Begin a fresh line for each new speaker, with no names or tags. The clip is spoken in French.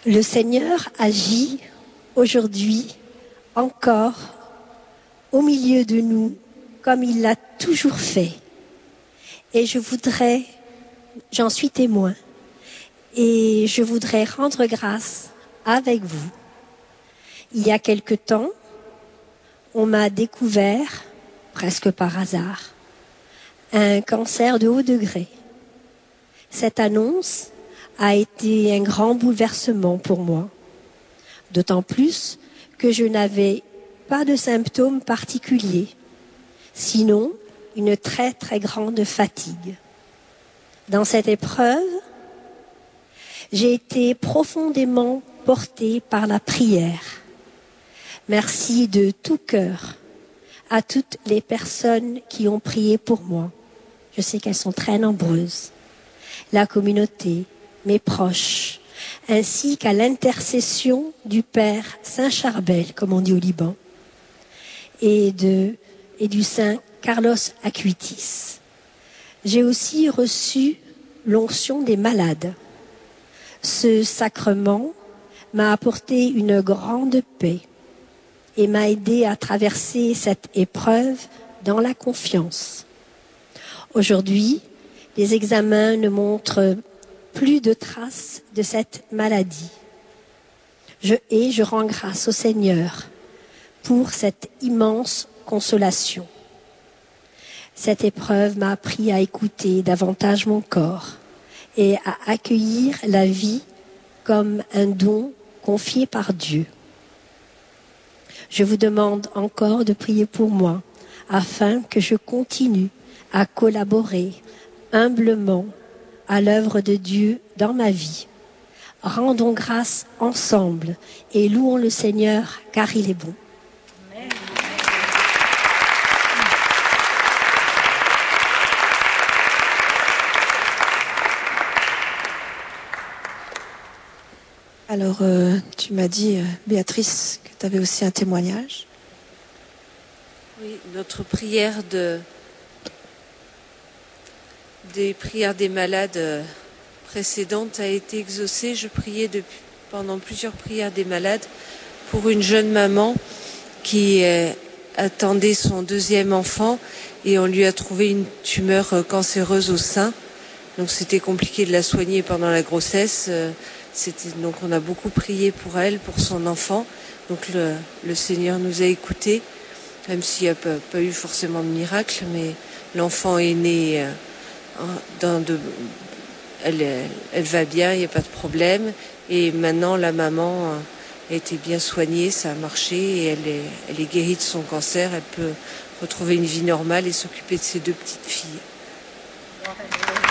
Le Seigneur agit aujourd'hui encore au milieu de nous comme il l'a toujours fait. Et j'en suis témoin, et je voudrais rendre grâce avec vous. Il y a quelque temps, on m'a découvert, presque par hasard, un cancer de haut degré. Cette annonce a été un grand bouleversement pour moi, d'autant plus que je n'avais pas de symptômes particuliers, sinon une très très grande fatigue. Dans cette épreuve, j'ai été profondément portée par la prière. Merci de tout cœur à toutes les personnes qui ont prié pour moi. Je sais qu'elles sont très nombreuses. La communauté, mes proches, ainsi qu'à l'intercession du Père Saint-Charbel, comme on dit au Liban, et du Saint Carlos Acuitis. J'ai aussi reçu l'onction des malades. Ce sacrement m'a apporté une grande paix et m'a aidé à traverser cette épreuve dans la confiance. Aujourd'hui, les examens ne montrent plus de traces de cette maladie. Je rends grâce au Seigneur pour cette immense consolation. Cette épreuve m'a appris à écouter davantage mon corps et à accueillir la vie comme un don confié par Dieu. Je vous demande encore de prier pour moi afin que je continue à collaborer humblement à l'œuvre de Dieu dans ma vie. Rendons grâce ensemble et louons le Seigneur car il est bon.
Alors, tu m'as dit, Béatrice, que tu avais aussi un témoignage.
Oui, notre prière des prières des malades précédentes a été exaucée. Je priais pendant plusieurs prières des malades pour une jeune maman qui attendait son deuxième enfant et on lui a trouvé une tumeur cancéreuse au sein. Donc c'était compliqué de la soigner pendant la grossesse. Donc on a beaucoup prié pour elle, pour son enfant. Donc le Seigneur nous a écoutés, même s'il n'y a pas eu forcément de miracle, mais l'enfant est né, elle va bien, il n'y a pas de problème. Et maintenant la maman a été bien soignée, ça a marché et elle est guérie de son cancer. Elle peut retrouver une vie normale et s'occuper de ses deux petites filles.